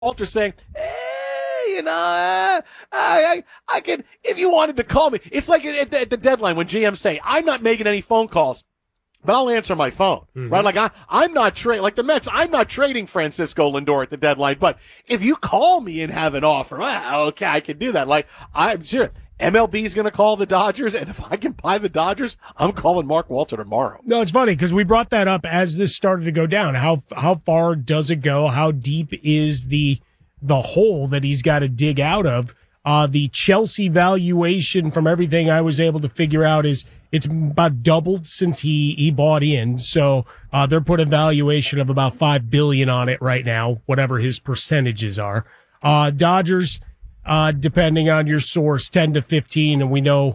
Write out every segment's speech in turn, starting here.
Walter saying, hey, I can, if you wanted to call me. It's like at the deadline when GMs say, I'm not making any phone calls, but I'll answer my phone, right? Like I'm not trading, like the Mets, I'm not trading Francisco Lindor at the deadline, but if you call me and have an offer, well, okay, I can do that. Like, I'm sure MLB is going to call the Dodgers, and if I can buy the Dodgers, I'm calling Mark Walter tomorrow. No, it's funny because we brought that up as this started to go down. How far does it go? How deep is the hole that he's got to dig out of? The Chelsea valuation, from everything I was able to figure out, is it's about doubled since he bought in. So they're putting a valuation of about $5 billion on it right now, whatever his percentages are. Dodgers, depending on your source, 10 to 15, and we know,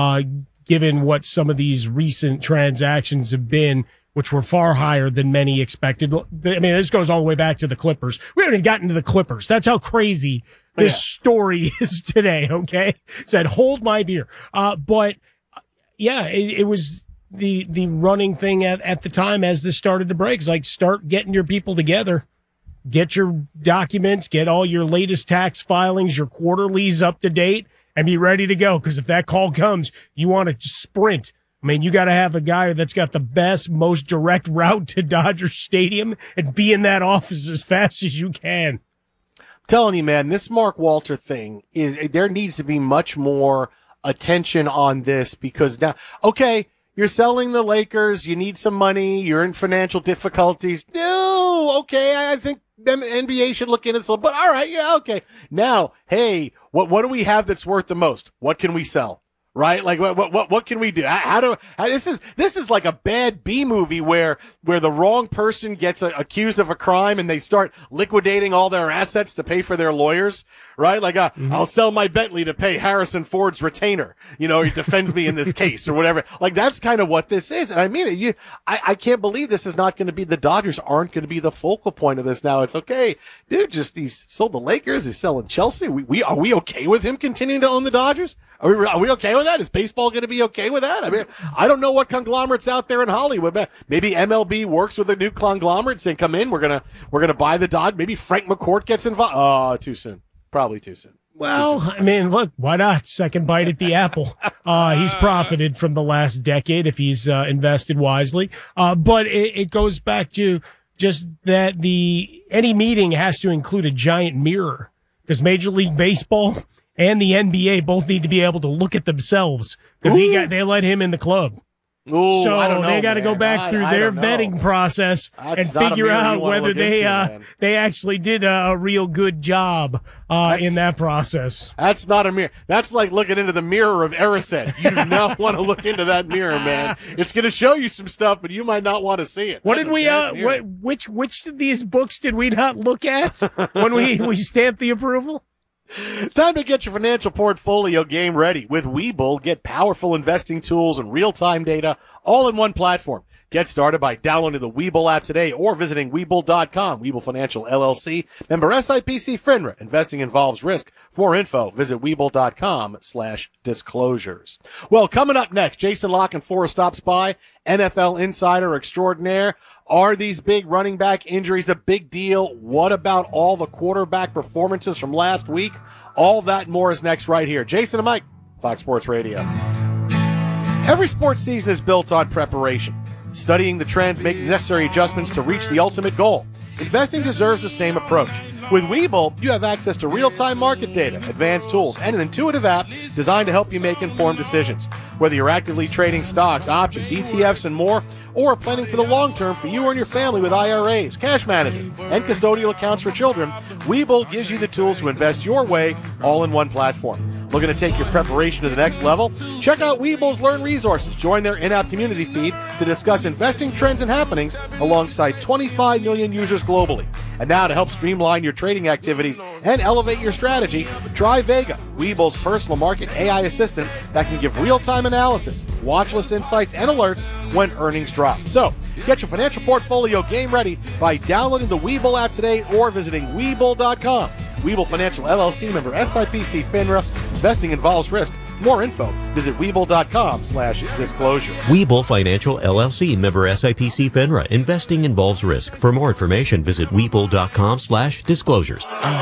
given what some of these recent transactions have been, which were far higher than many expected. I mean, this goes all the way back to the Clippers. We haven't even gotten to the Clippers. That's how crazy this story is today, okay? Said, hold my beer. But yeah, it was the running thing at the time as this started to break. It's like, start getting your people together. Get your documents, get all your latest tax filings, your quarterlies up to date, and be ready to go. Because if that call comes, you want to sprint. I mean, you got to have a guy that's got the best, most direct route to Dodger Stadium and be in that office as fast as you can. I'm telling you, man, this Mark Walter thing there needs to be much more attention on this, because now, okay, you're selling the Lakers, you need some money, you're in financial difficulties. No, okay, I think the NBA should look into this, but all right, yeah, okay. Now, hey, what do we have that's worth the most? What can we sell? Right? Like, what can we do? This is like a bad B movie where the wrong person gets accused of a crime and they start liquidating all their assets to pay for their lawyers. Right? Like, I'll sell my Bentley to pay Harrison Ford's retainer. You know, he defends me in this case or whatever. Like, that's kind of what this is. And I mean, I can't believe this is not going to be, the Dodgers aren't going to be the focal point of this now. It's okay. Dude, he's sold the Lakers. He's selling Chelsea. Are we okay with him continuing to own the Dodgers? Are we okay with that? Is baseball going to be okay with that? I mean, I don't know what conglomerates out there in Hollywood. Maybe MLB works with a new conglomerate saying, come in, we're gonna buy the Dodgers. Maybe Frank McCourt gets involved. Oh, too soon. Probably too soon. Well, I mean, look, why not? Second bite at the apple. He's profited from the last decade if he's invested wisely. But it goes back to just that any meeting has to include a giant mirror, because Major League Baseball and the NBA both need to be able to look at themselves, because they let him in the club. Ooh, so I don't know, they got to go back through their vetting process and figure out whether they actually did a real good job in that process. That's not a mirror. That's like looking into the mirror of Erised. You do not want to look into that mirror, man. It's going to show you some stuff, but you might not want to see it. What did we? Which of these books did we not look at when we stamped the approval? Time to get your financial portfolio game ready. With Webull, get powerful investing tools and real-time data all in one platform. Get started by downloading the Webull app today or visiting Webull.com. Webull Financial LLC. Member SIPC FINRA. Investing involves risk. For info, visit Webull.com/disclosures. Well, coming up next, Jason La Canfora stops by, NFL insider extraordinaire. Are these big running back injuries a big deal? What about all the quarterback performances from last week? All that and more is next right here. Jason and Mike, Fox Sports Radio. Every sports season is built on preparation. Studying the trends, making necessary adjustments to reach the ultimate goal. Investing deserves the same approach. With Webull, you have access to real-time market data, advanced tools, and an intuitive app designed to help you make informed decisions. Whether you're actively trading stocks, options, ETFs, and more, or planning for the long term for you and your family with IRAs, cash management, and custodial accounts for children, Webull gives you the tools to invest your way all in one platform. Looking to take your preparation to the next level? Check out Webull's Learn Resources. Join their in-app community feed to discuss investing trends and happenings alongside 25 million users globally. And now to help streamline your trading activities and elevate your strategy, try Vega, Webull's personal market AI assistant that can give real-time analysis, watch list insights, and alerts when earnings drop. So, get your financial portfolio game ready by downloading the Webull app today or visiting Webull.com. Webull Financial LLC, member SIPC FINRA. Investing involves risk. For more info, visit Webull.com/disclosures. Webull Financial LLC, member SIPC FINRA. Investing involves risk. For more information, visit Webull.com/disclosures.